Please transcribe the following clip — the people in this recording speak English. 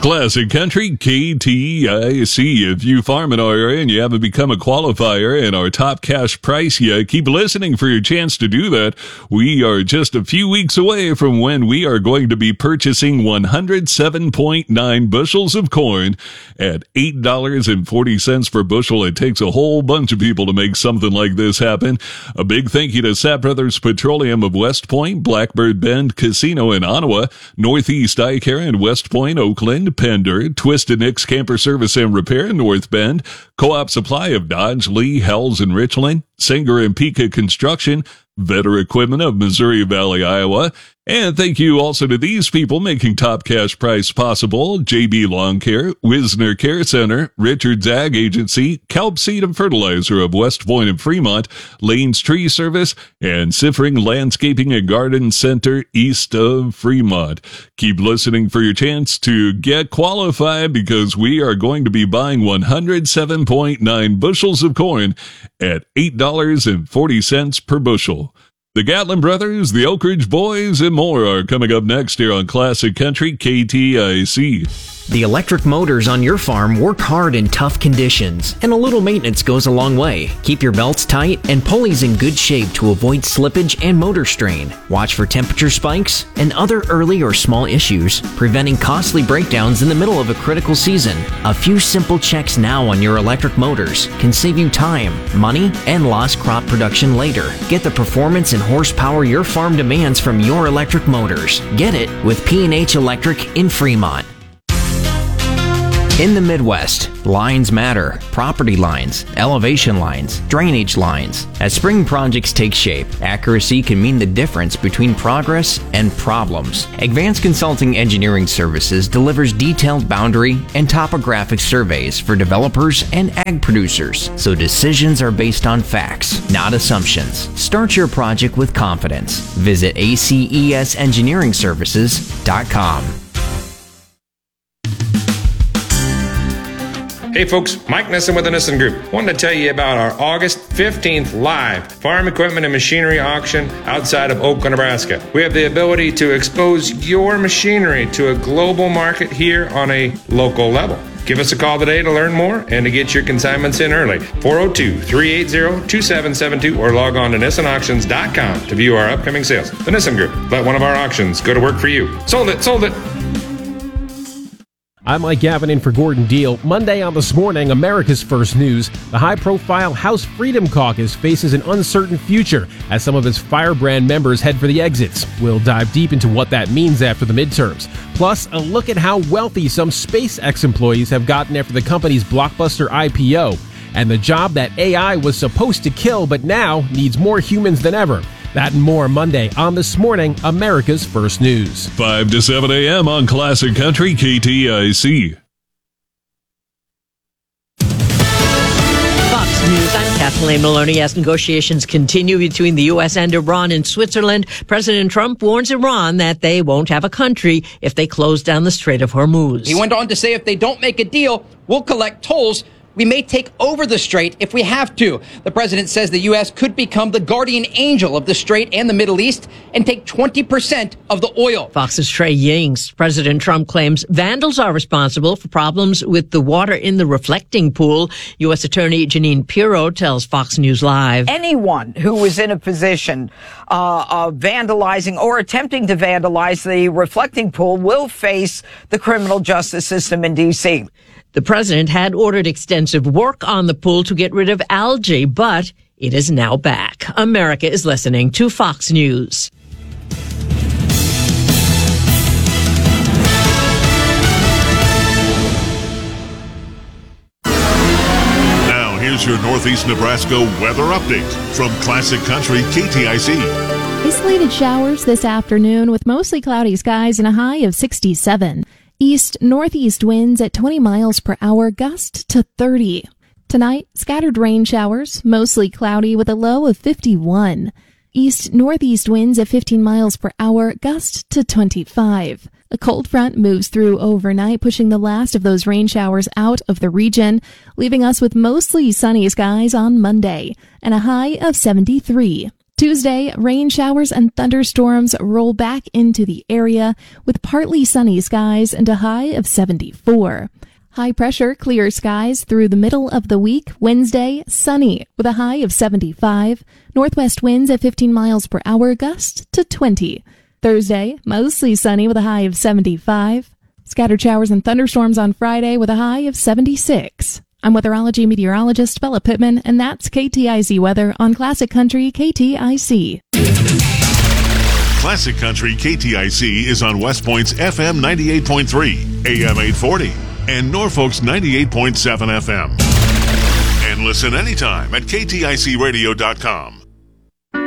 Classic Country KTIC. If you farm in our area and you haven't become a qualifier and our top cash price yet, keep listening for your chance to do that. We are just a few weeks away from when we are going to be purchasing 107.9 bushels of corn at $8.40 per bushel. It takes a whole bunch of people to make something like this happen. A big thank you to Sapp Brothers Petroleum of West Point, Blackbird Bend Casino in Ottawa, Northeast Eye Care in West Point, Oakland, Pender, Twisted Nicks Camper Service and Repair in North Bend, Co-op Supply of Dodge, Lee, Hells, and Richland, Singer and Pika Construction, Vetter Equipment of Missouri Valley, Iowa. And thank you also to these people making Top Cash Price possible: JB Lawn Care, Wisner Care Center, Richard's Ag Agency, Kelp Seed and Fertilizer of West Point and Fremont, Lane's Tree Service, and Siffring Landscaping and Garden Center east of Fremont. Keep listening for your chance to get qualified, because we are going to be buying 107.9 bushels of corn at $8.40 per bushel. The Gatlin Brothers, the Oak Ridge Boys, and more are coming up next here on Classic Country KTIC. The electric motors on your farm work hard in tough conditions, and a little maintenance goes a long way. Keep your belts tight and pulleys in good shape to avoid slippage and motor strain. Watch for temperature spikes and other early or small issues, preventing costly breakdowns in the middle of a critical season. A few simple checks now on your electric motors can save you time, money, and lost crop production later. Get the performance and horsepower your farm demands from your electric motors. Get it with P&H Electric in Fremont. In the Midwest, lines matter. Property lines, elevation lines, drainage lines. As spring projects take shape, accuracy can mean the difference between progress and problems. Advanced Consulting Engineering Services delivers detailed boundary and topographic surveys for developers and ag producers, so decisions are based on facts, not assumptions. Start your project with confidence. Visit ACESengineeringservices.com. Hey folks, Mike Nissen with the Nissen Group. Wanted to tell you about our August 15th live farm equipment and machinery auction outside of Oakland, Nebraska. We have the ability to expose your machinery to a global market here on a local level. Give us a call today to learn more and to get your consignments in early. 402-380-2772 or log on to NissenAuctions.com to view our upcoming sales. The Nissen Group. Let one of our auctions go to work for you. Sold it, sold it. I'm Mike Gavin in for Gordon Deal. Monday on This Morning, America's First News. The high-profile House Freedom Caucus faces an uncertain future as some of its firebrand members head for the exits. We'll dive deep into what that means after the midterms. Plus, a look at how wealthy some SpaceX employees have gotten after the company's blockbuster IPO, and the job that AI was supposed to kill but now needs more humans than ever. That and more Monday on This Morning, America's First News. 5 to 7 a.m. on Classic Country KTIC. Fox News, I'm Kathleen Maloney. As negotiations continue between the U.S. and Iran in Switzerland, President Trump warns Iran that they won't have a country if they close down the Strait of Hormuz. He went on to say if they don't make a deal, we'll collect tolls. We may take over the strait if we have to. The president says the U.S. could become the guardian angel of the strait and the Middle East and take 20% of the oil. Fox's Trey Yings. President Trump claims vandals are responsible for problems with the water in the reflecting pool. U.S. Attorney Jeanine Pirro tells Fox News Live. Anyone who was in a position of vandalizing or attempting to vandalize the reflecting pool will face the criminal justice system in D.C. The president had ordered extensive work on the pool to get rid of algae, but it is now back. America is listening to Fox News. Now, here's your Northeast Nebraska weather update from Classic Country KTIC. Isolated showers this afternoon with mostly cloudy skies and a high of 67. East-northeast winds at 20 miles per hour, gust to 30. Tonight, scattered rain showers, mostly cloudy with a low of 51. East-northeast winds at 15 miles per hour, gust to 25. A cold front moves through overnight, pushing the last of those rain showers out of the region, leaving us with mostly sunny skies on Monday and a high of 73. Tuesday, rain showers and thunderstorms roll back into the area with partly sunny skies and a high of 74. High pressure, clear skies through the middle of the week. Wednesday, sunny with a high of 75. Northwest winds at 15 miles per hour, gust to 20. Thursday, mostly sunny with a high of 75. Scattered showers and thunderstorms on Friday with a high of 76. I'm weatherology meteorologist Bella Pittman, and that's KTIC weather on Classic Country KTIC. Classic Country KTIC is on West Point's FM 98.3, AM 840, and Norfolk's 98.7 FM. And listen anytime at kticradio.com.